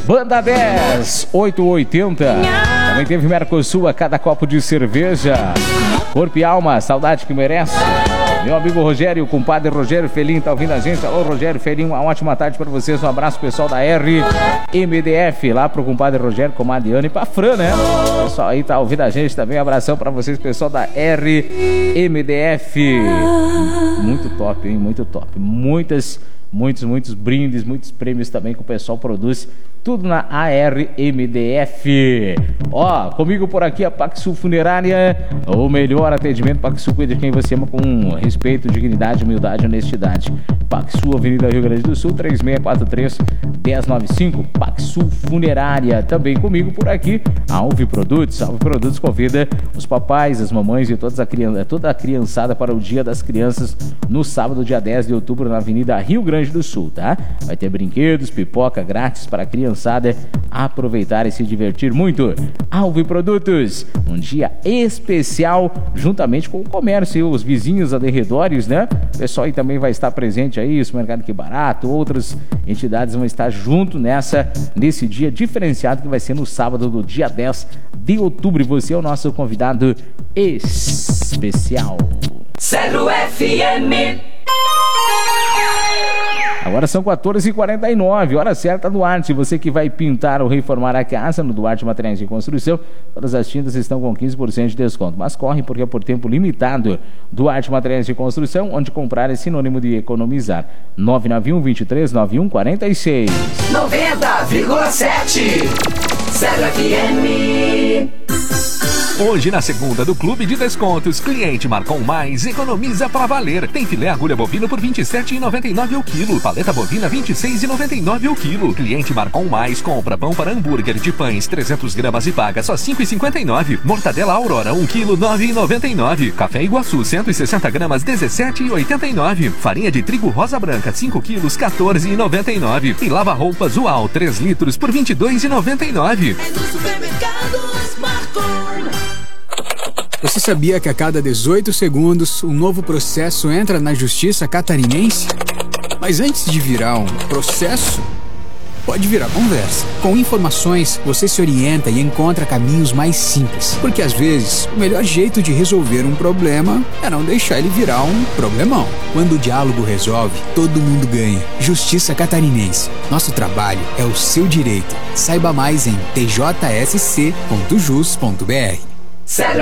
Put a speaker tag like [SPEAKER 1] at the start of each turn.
[SPEAKER 1] Banda 10, 880. Também teve Mercosul, a cada copo de cerveja. Corpo e alma, saudade que merece. Meu amigo Rogério, o compadre Rogério Felim tá ouvindo a gente. Alô, Rogério Felim, uma ótima tarde para vocês. Um abraço pessoal da RMDF, lá pro compadre Rogério, comadre Ana e pra Fran, né? O pessoal aí tá ouvindo a gente também. Um abração para vocês, pessoal da RMDF. Muito top, hein? Muito top. Muitos brindes, muitos prêmios também que o pessoal produz. Tudo na ARMDF. Ó, comigo por aqui a Paxsul Funerária. O melhor atendimento. Paxsul cuida de quem você ama com respeito, dignidade, humildade e honestidade. Paxsul, Avenida Rio Grande do Sul, 3643-1095. Paxsul Funerária. Também comigo por aqui a Alve Produtos. Alve Produtos convida os papais, as mamães e toda a criançada para o Dia das Crianças no sábado, dia 10 de outubro, na Avenida Rio Grande do Sul, tá? Vai ter brinquedos, pipoca grátis para a criançada aproveitar e se divertir muito. Alve Produtos, um dia especial juntamente com o comércio e os vizinhos arredores, né? O pessoal aí também vai estar presente aí, o Mercado Que Barato, outras entidades vão estar junto nesse dia diferenciado que vai ser no sábado do dia 10 de outubro. E você é o nosso convidado especial.
[SPEAKER 2] Zero FM.
[SPEAKER 1] Agora são 14h49, hora certa, Duarte. Você que vai pintar ou reformar a casa no Duarte Materiais de Construção, todas as tintas estão com 15% de desconto. Mas corre porque é por tempo limitado. Duarte Materiais de Construção, onde comprar é sinônimo de economizar. 991-23-9146.
[SPEAKER 2] 90,7 Zero FM.
[SPEAKER 3] Hoje, na segunda do Clube de Descontos, cliente Marcon Mais economiza pra valer. Tem filé agulha bovino por R$ 27,99 o quilo. Paleta bovina R$ 26,99 o quilo. Cliente Marcon Mais compra pão para hambúrguer de pães 300 gramas e paga só R$ 5,59. Mortadela Aurora 1 quilo R$ 9,99. Café Iguaçu 160 gramas R$ 17,89. Farinha de trigo rosa branca 5 quilos R$ 14,99. E lava roupas Ual 3 litros por R$ 22,99.
[SPEAKER 4] Você sabia que a cada 18 segundos um novo processo entra na Justiça Catarinense? Mas antes de virar um processo, pode virar conversa. Com informações, você se orienta e encontra caminhos mais simples. Porque às vezes, o melhor jeito de resolver um problema é não deixar ele virar um problemão. Quando o diálogo resolve, todo mundo ganha. Justiça Catarinense. Nosso trabalho é o seu direito. Saiba mais em tjsc.jus.br.
[SPEAKER 2] Zero